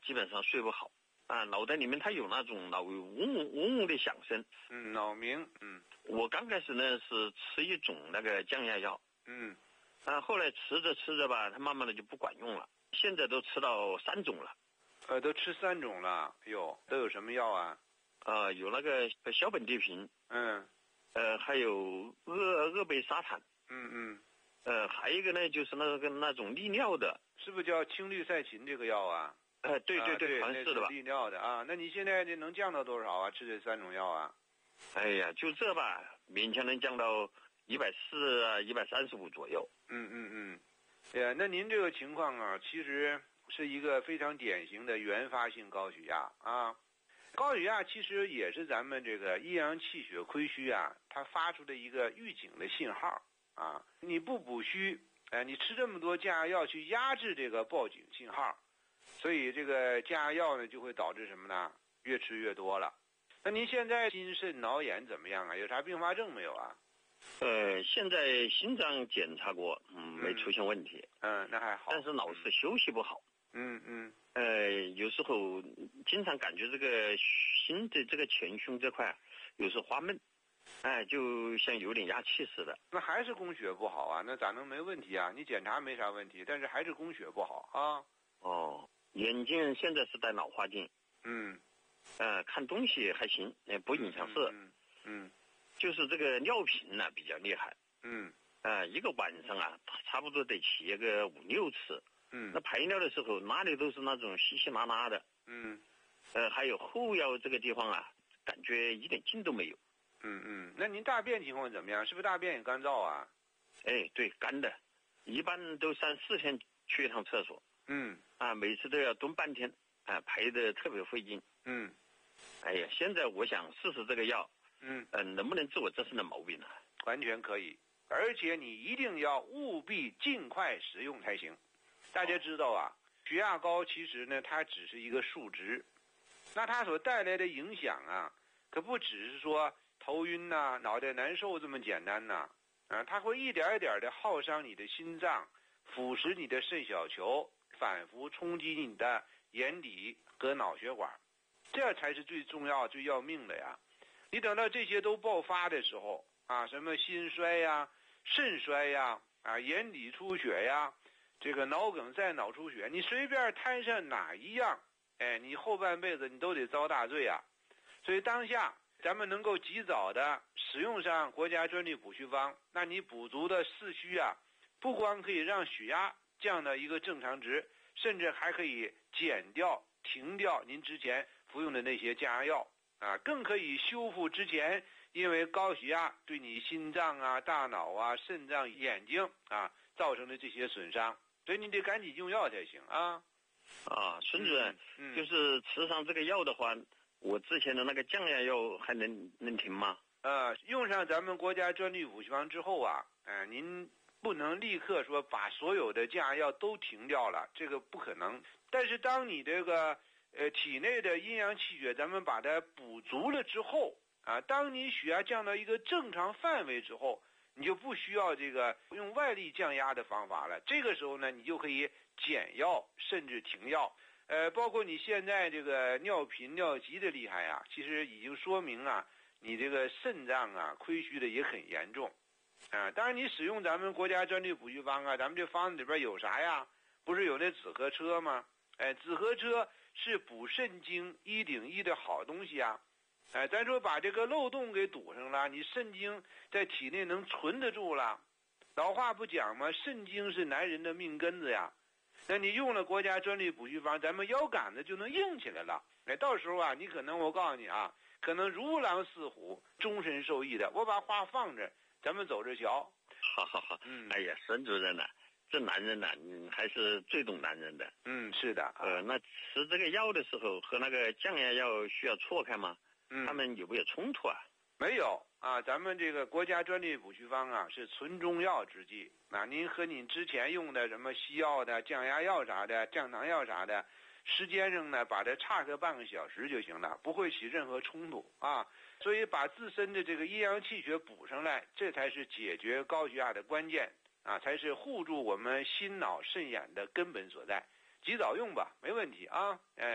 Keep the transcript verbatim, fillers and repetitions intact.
基本上睡不好啊，脑袋里面它有那种脑嗡嗡嗡嗡的响声。 嗯，脑鸣。嗯， 我刚开始呢是吃一种那个降压药。 嗯， 啊，后来吃着吃着吧，它慢慢的就不管用了，现在都吃到三种了。 呃，都吃三种了，哟，都有什么药啊？ 啊，有那个小苯地平， 嗯， 呃，还有鄂鄂贝沙坦， 嗯嗯， 呃，还有一个呢就是那个那种利尿的， 是不是叫青绿赛嗪这个药啊？ 呃，对对啊、对， 好像是的吧？ 利尿的啊，那你现在这能降到多少啊？吃这三种药啊？ 哎呀，就这吧，勉强能降到一百四啊，一百三十五左右。 嗯嗯嗯，对呀，那您这个情况啊，其实是一个非常典型的原发性高血压啊。高血压其实也是咱们这个阴阳气血亏虚啊，它发出的一个预警的信号啊。你不补虚，哎、呃，你吃这么多降压药去压制这个报警信号，所以这个降压药呢就会导致什么呢？越吃越多了。那您现在心肾脑眼怎么样啊？有啥并发症没有啊？ 呃，现在心脏检查过，嗯，没出现问题。 嗯，那还好。 但是老是休息不好。 嗯嗯。 呃，有时候经常感觉这个心的这个前胸这块有时候发闷，哎，就像有点压气似的。 那还是供血不好啊？那咋能没问题啊？你检查没啥问题，但是还是供血不好啊。 哦，眼睛现在是戴老花镜。 嗯。 呃，看东西还行，也不影响视。 嗯嗯。 就是这个尿频呢比较厉害。 嗯。 呃，一个晚上啊，差不多得起个五六次。 嗯。 那排尿的时候，哪里都是那种稀稀拉拉的。 嗯。 呃，还有后腰这个地方啊，感觉一点劲都没有。 嗯嗯。那您大便情况怎么样？是不是大便也干燥啊？ 哎，对，干的，一般都三四天去一趟厕所。 嗯。 啊，每次都要蹲半天，啊，排的特别费劲。 嗯。 哎呀，现在我想试试这个药。 嗯。 呃，能不能治我这身的毛病呢？ 完全可以，而且你一定要务必尽快使用才行。大家知道啊，血压高其实呢，它只是一个数值，那它所带来的影响啊，可不只是说头晕呐、啊、脑袋难受这么简单呐、啊，啊，它会一点一点的耗伤你的心脏，腐蚀你的肾小球，反复冲击你的眼底和脑血管，这才是最重要、最要命的呀。你等到这些都爆发的时候啊，什么心衰呀、肾衰呀、啊眼底出血呀、这个脑梗塞、脑出血，你随便摊上哪一样，哎，你后半辈子你都得遭大罪啊。所以当下咱们能够及早的使用上国家专利补虚方，那你补足的四虚啊，不光可以让血压降到一个正常值，甚至还可以减掉、停掉您之前服用的那些降压药啊，更可以修复之前因为高血压对你心脏啊、大脑啊、肾脏、眼睛啊造成的这些损伤，所以你得赶紧用药才行啊。 啊，孙主任， 嗯嗯、 就是吃上这个药的话，我之前的那个降压药还能能停吗？ 呃，用上咱们国家专利补虚方之后啊，呃，您不能立刻说把所有的降压药都停掉了，这个不可能。但是当你这个呃体内的阴阳气血咱们把它补足了之后啊，当你血压降到一个正常范围之后，你就不需要这个用外力降压的方法了。这个时候呢，你就可以减药甚至停药。呃，包括你现在这个尿频尿急的厉害啊，其实已经说明啊，你这个肾脏啊亏虚的也很严重啊。当然你使用咱们国家专利补虚方啊，咱们这方子里边有啥呀？不是有那紫河车吗？哎，紫河车是补肾精一顶一的好东西啊。哎，咱说把这个漏洞给堵上了，你肾精在体内能存得住了。老话不讲吗？肾精是男人的命根子呀。那你用了国家专利补虚方，咱们腰杆子就能硬起来了。哎，到时候啊，你可能我告诉你啊，可能如狼似虎，终身受益的。我把话放着，咱们走着瞧。 好好好， 嗯， 哎呀，孙主任呐、啊，这男人呐、啊，嗯，还是最懂男人的。 嗯，是的。 呃，那吃这个药的时候和那个降压药需要错开吗？ 嗯， 他们有没有冲突啊？ 没有啊，咱们这个国家专利补虚方啊是纯中药之剂啊，您和您之前用的什么西药的、降压药啥的、降糖药啥的，时间上呢把它差个半个小时就行了，不会起任何冲突啊。所以把自身的这个阴阳气血补上来，这才是解决高血压的关键啊，才是护住我们心脑肾眼的根本所在。及早用吧，没问题啊，哎。